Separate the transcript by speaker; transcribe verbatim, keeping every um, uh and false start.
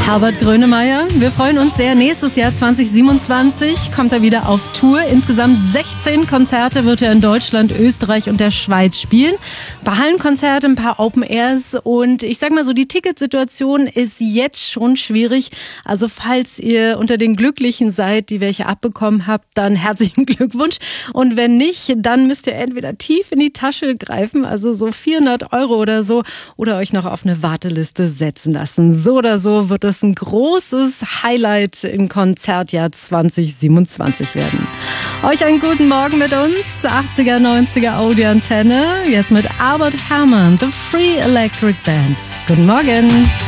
Speaker 1: Herbert Grönemeyer. Wir freuen uns sehr. Nächstes Jahr zwanzig siebenundzwanzig kommt er wieder auf Tour. Insgesamt sechzehn Konzerte wird er in Deutschland, Österreich und der Schweiz spielen. Ein paar Hallenkonzerte, ein paar Open Airs und ich sag mal so, die Ticketsituation ist jetzt schon schwierig. Also falls ihr unter den Glücklichen seid, die welche abbekommen habt, dann herzlichen Glückwunsch. Und wenn nicht, dann müsst ihr entweder tief in die Tasche greifen, also so vierhundert Euro oder so, oder euch noch auf eine Warteliste setzen lassen. So oder so wird es ein großes Highlight im Konzertjahr zwanzig siebenundzwanzig werden. Euch einen guten Morgen mit uns, achtziger, neunziger Audioantenne, jetzt mit Albert Hammond, The Free Electric Band. Guten Morgen.